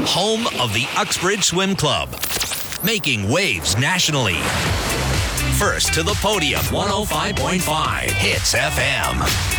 home of the Uxbridge Swim Club, making waves nationally. First to the podium, 105.5 Hits FM.